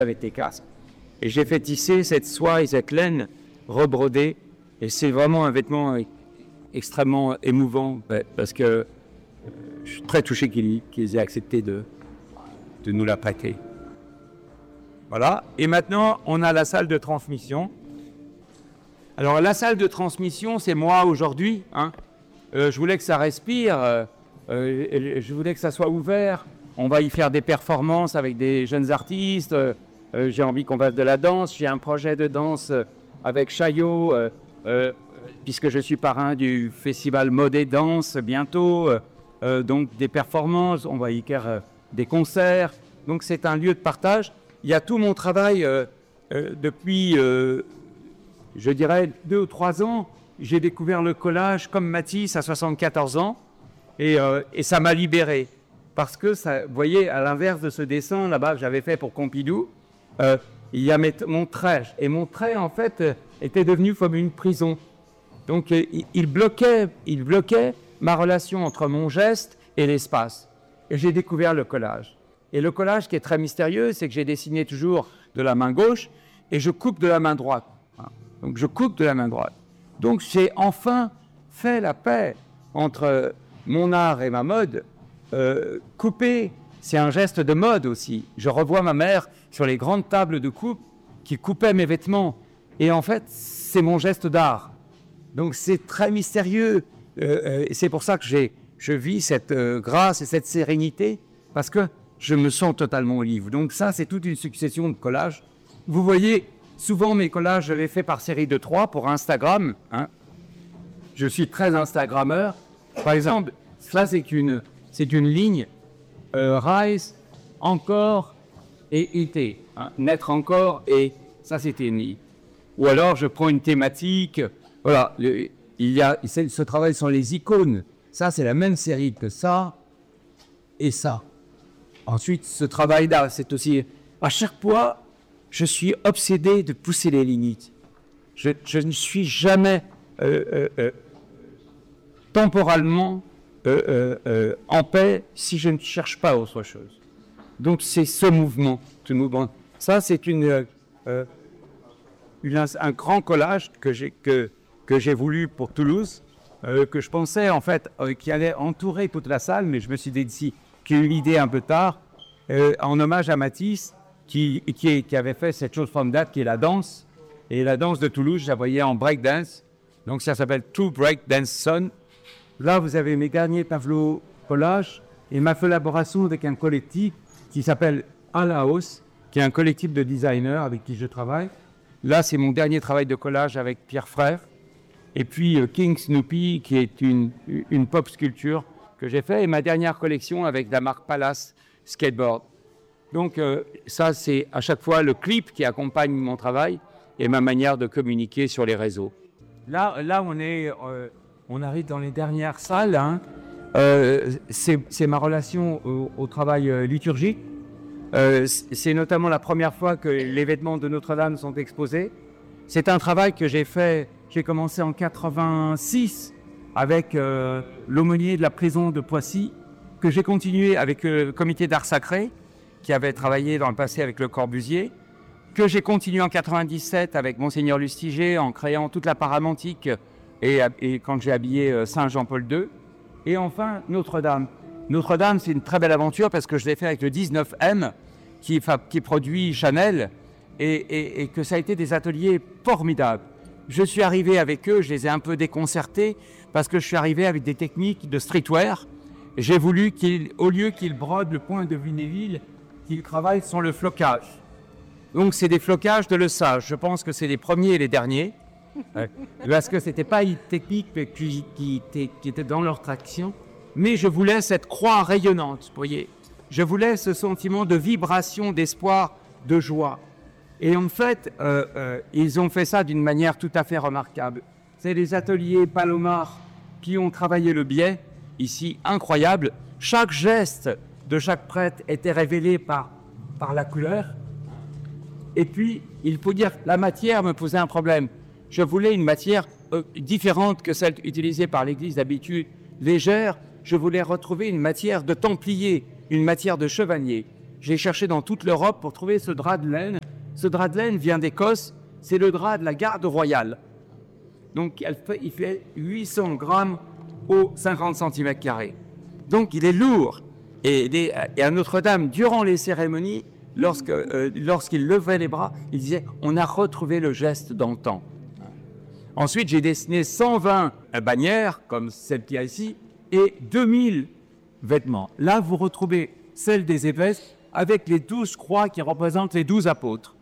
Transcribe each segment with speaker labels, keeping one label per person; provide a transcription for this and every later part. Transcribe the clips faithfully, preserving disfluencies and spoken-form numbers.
Speaker 1: avec tes casques. Et j'ai fait tisser cette soie et cette laine rebrodée. Et c'est vraiment un vêtement extrêmement émouvant parce que je suis très touché qu'ils qu'ils aient accepté de, de nous la prêter. Voilà. Et maintenant, on a la salle de transmission. Alors, la salle de transmission, c'est moi aujourd'hui. Hein. Euh, je voulais que ça respire. Euh, euh, je voulais que ça soit ouvert. On va y faire des performances avec des jeunes artistes. Euh, euh, j'ai envie qu'on fasse de la danse. J'ai un projet de danse avec Chaillot, euh, euh, puisque je suis parrain du festival Modé Danse bientôt. Euh, donc, des performances. On va y faire euh, des concerts. Donc, c'est un lieu de partage. Il y a tout mon travail euh, euh, depuis, euh, je dirais, deux ou trois ans. J'ai découvert le collage comme Matisse à soixante-quatorze ans et, euh, et ça m'a libéré. Parce que, ça, vous voyez, à l'inverse de ce dessin là-bas que j'avais fait pour Pompidou, euh, il y a mes, mon trait. Et mon trait, en fait, euh, était devenu comme une prison. Donc, euh, il, il, bloquait, il bloquait ma relation entre mon geste et l'espace. Et j'ai découvert le collage. Et le collage qui est très mystérieux, c'est que j'ai dessiné toujours de la main gauche et je coupe de la main droite. Donc je coupe de la main droite. Donc j'ai enfin fait la paix entre mon art et ma mode. Euh, couper, c'est un geste de mode aussi. Je revois ma mère sur les grandes tables de coupe qui coupait mes vêtements. Et en fait, c'est mon geste d'art. Donc c'est très mystérieux. Euh, euh, et c'est pour ça que j'ai, je vis cette euh, grâce et cette sérénité, parce que je me sens totalement libre. Donc ça, c'est toute une succession de collages. Vous voyez, souvent mes collages, je les fais par série de trois pour Instagram. Hein. Je suis très Instagrammeur. Par exemple, ça, c'est une, c'est une ligne euh, Rise, encore et été. Hein. Naître encore et ça, c'était une ligne. Ou alors, je prends une thématique. Voilà, le, il y a ce travail sur les icônes. Ça, c'est la même série que ça et ça. Ensuite, ce travail d'art, c'est aussi... À chaque fois, je suis obsédé de pousser les limites. Je, je ne suis jamais euh, euh, euh, temporalement euh, euh, euh, en paix si je ne cherche pas autre chose. Donc, c'est ce mouvement. Ce mouvement. Ça, c'est une, euh, une, un grand collage que j'ai, que, que j'ai voulu pour Toulouse, euh, que je pensais, en fait, euh, qui allait entourer toute la salle, mais je me suis dit... qui a eu l'idée un peu tard, euh, en hommage à Matisse, qui, qui, qui avait fait cette chose formidable qui est la danse. Et la danse de Toulouse, je la voyais en breakdance. Donc ça s'appelle True Breakdance Son. Là, vous avez mes derniers Pavlo collages et ma collaboration avec un collectif qui s'appelle Alaos, qui est un collectif de designers avec qui je travaille. Là, c'est mon dernier travail de collage avec Pierre Frère. Et puis euh, King Snoopy, qui est une, une pop sculpture que j'ai fait, et ma dernière collection avec la marque Palace Skateboard. Donc euh, ça, c'est à chaque fois le clip qui accompagne mon travail et ma manière de communiquer sur les réseaux. Là, là on, est, euh, on arrive dans les dernières salles. Hein. Euh, c'est, c'est ma relation au, au travail euh, liturgique. Euh, c'est notamment la première fois que les vêtements de Notre-Dame sont exposés. C'est un travail que j'ai fait, j'ai commencé en quatre-vingt-six avec euh, l'aumônier de la prison de Poissy, que j'ai continué avec euh, le comité d'art sacré, qui avait travaillé dans le passé avec Le Corbusier, que j'ai continué en quatre-vingt-dix-sept avec Monseigneur Lustiger en créant toute la paramantique et, et quand j'ai habillé euh, Saint Jean-Paul deux. Et enfin, Notre-Dame. Notre-Dame, c'est une très belle aventure parce que je l'ai fait avec le dix-neuf M qui, qui produit Chanel et, et, et que ça a été des ateliers formidables. Je suis arrivé avec eux, je les ai un peu déconcertés parce que je suis arrivé avec des techniques de streetwear. J'ai voulu qu'au lieu qu'ils brodent le point de Lunéville, qu'ils travaillent sur le flocage. Donc c'est des flocages de Le Sage. Je pense que c'est les premiers et les derniers. Ouais. Parce que c'était pas une technique qui, qui, était, qui était dans leur traction. Mais je voulais cette croix rayonnante, vous voyez. Je voulais ce sentiment de vibration, d'espoir, de joie. Et en fait, euh, euh, ils ont fait ça d'une manière tout à fait remarquable. C'est les ateliers Palomar qui ont travaillé le biais, ici, incroyable. Chaque geste de chaque prêtre était révélé par, par la couleur. Et puis, il faut dire, la matière me posait un problème. Je voulais une matière euh, différente que celle utilisée par l'Église d'habitude, légère. Je voulais retrouver une matière de templier, une matière de chevalier. j'ai cherché dans toute l'Europe pour trouver ce drap de laine. Ce drap de laine vient d'Écosse, c'est le drap de la garde royale. Donc elle fait, il fait huit cents grammes au cinquante centimètres carrés. Donc il est lourd. Et, des, et à Notre-Dame, durant les cérémonies, lorsque, euh, lorsqu'il levait les bras, il disait « on a retrouvé le geste d'antan ». Ensuite, j'ai dessiné cent vingt bannières, comme celle qu'il y a ici, et deux mille vêtements. Là, vous retrouvez celle des évêques avec les douze croix qui représentent les douze apôtres.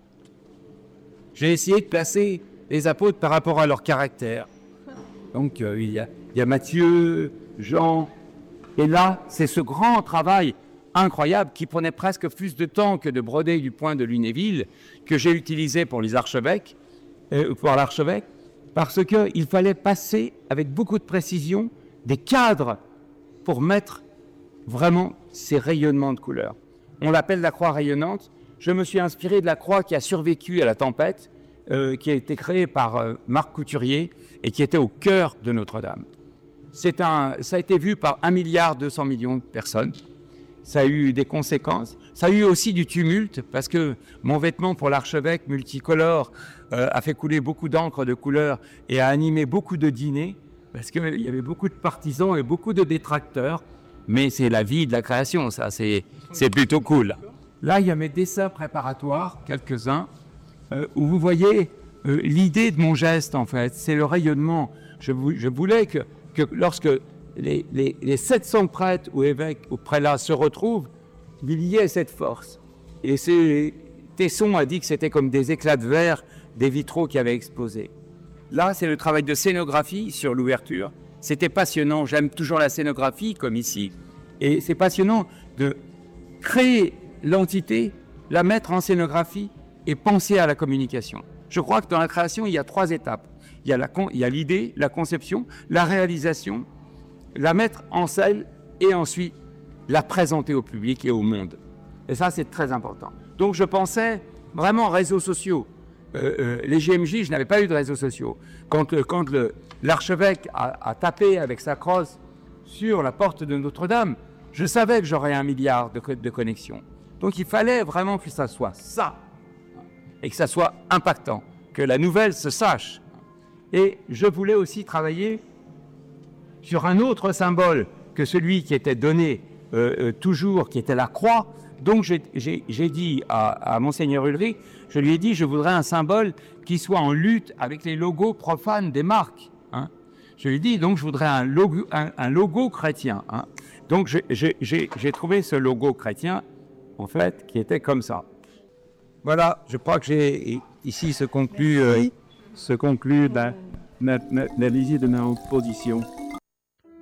Speaker 1: J'ai essayé de placer les apôtres par rapport à leur caractère. Donc, euh, il, y a, il y a Matthieu, Jean, et là, c'est ce grand travail incroyable qui prenait presque plus de temps que de broder du point de Lunéville, que j'ai utilisé pour les archevêques, euh, pour l'archevêque, parce qu'il fallait passer avec beaucoup de précision des cadres pour mettre vraiment ces rayonnements de couleurs. On l'appelle la croix rayonnante. Je me suis inspiré de la croix qui a survécu à la tempête, euh, qui a été créée par euh, Marc Couturier et qui était au cœur de Notre-Dame. C'est un, ça a été vu par un milliard deux cents millions de personnes. Ça a eu des conséquences. Ça a eu aussi du tumulte parce que mon vêtement pour l'archevêque multicolore euh, a fait couler beaucoup d'encre de couleur et a animé beaucoup de dîners parce qu'il y avait beaucoup de partisans et beaucoup de détracteurs. Mais c'est la vie de la création, ça, c'est, c'est plutôt cool. Là, il y a mes dessins préparatoires, quelques-uns, euh, où vous voyez euh, l'idée de mon geste, en fait. C'est le rayonnement. Je, je voulais que, que lorsque les, les, les sept cents prêtres ou évêques ou prélats se retrouvent, il y ait cette force. Et c'est, Tesson a dit que c'était comme des éclats de verre des vitraux qui avaient explosé. Là, c'est le travail de scénographie sur l'ouverture. C'était passionnant, j'aime toujours la scénographie comme ici. Et c'est passionnant de créer l'entité, la mettre en scénographie et penser à la communication. Je crois que dans la création, il y a trois étapes. Il y a, la, il y a l'idée, la conception, la réalisation, la mettre en scène et ensuite la présenter au public et au monde. Et ça, c'est très important. Donc je pensais vraiment aux réseaux sociaux. Euh, euh, les G M J, je n'avais pas eu de réseaux sociaux. Quand, euh, quand le, l'archevêque a, a tapé avec sa crosse sur la porte de Notre-Dame, je savais que j'aurais un milliard de, de connexions. Donc il fallait vraiment que ça soit ça, et que ça soit impactant, que la nouvelle se sache. Et je voulais aussi travailler sur un autre symbole que celui qui était donné euh, euh, toujours, qui était la croix. Donc j'ai, j'ai, j'ai dit à, à Monseigneur Ulrich, je lui ai dit, je voudrais un symbole qui soit en lutte avec les logos profanes des marques. Hein. Je lui ai dit, donc je voudrais un logo, un, un logo chrétien. Hein. Donc j'ai, j'ai, j'ai, j'ai trouvé ce logo chrétien, en fait, qui était comme ça. Voilà, je crois que j'ai ici se conclut, euh, se conclut la, la, la, la visite de ma position.